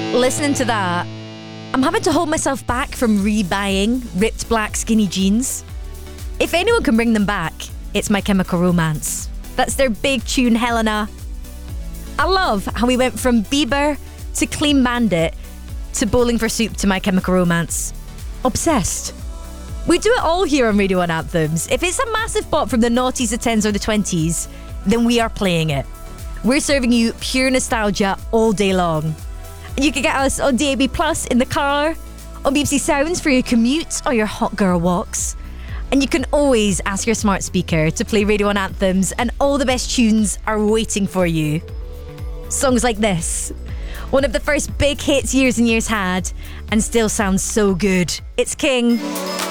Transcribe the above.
Listening to that, I'm having to hold myself back from rebuying ripped black skinny jeans. If anyone can bring them back, it's My Chemical Romance. That's their big tune, Helena. I love how we went from Bieber to Clean Bandit to Bowling for Soup to My Chemical Romance. Obsessed. We do it all here on Radio 1 Anthems. If it's a massive pop from the noughties, the 10s or the 20s, then we are playing it. We're serving you pure nostalgia all day long. You can get us on DAB Plus in the car, on BBC Sounds for your commute or your hot girl walks. And you can always ask your smart speaker to play Radio 1 Anthems, and all the best tunes are waiting for you. Songs like this, one of the first big hits Years and Years had, and still sounds so good. It's King.